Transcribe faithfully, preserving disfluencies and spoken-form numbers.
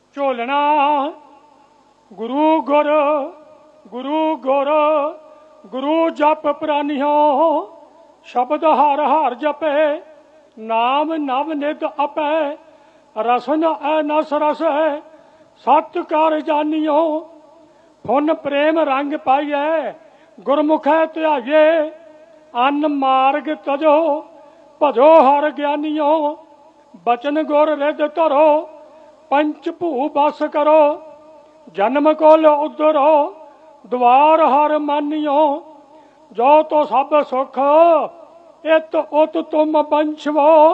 ਝੋਲਣਾ ਗੁਰੂ ਗੁਰ ਗੁਰੂ ਗੁਰ ਗੁਰੂ ਜਪ ਪ੍ਰਾਨਿਓ ਸ਼ਬਦ ਹਰ ਹਰ ਜਪੇ ਨਾਮ ਨਵ ਨਿਧ ਆਪੈ ਰਸਨ ਐ ਨਸ ਰਸ ਸਤ ਕਰ ਜਾनियो ਫੁਨ ਪ੍ਰੇਮ ਰੰਗ ਪਾਈਐ ਗੁਰਮੁਖੈ ਧਿਆਈਏ ਅਨ ਮਾਰਗ ਤਜੋ ਭਜੋ ਹਰ ਗਿਆਨੀਓ ਬਚਨ ਗੁਰ ਰਿਦ ਧਰੋ पंच भू बस करो जन्म कुल उधरो द्वार हर मानियो जो तो सब सुख इत उत तुम बंशवो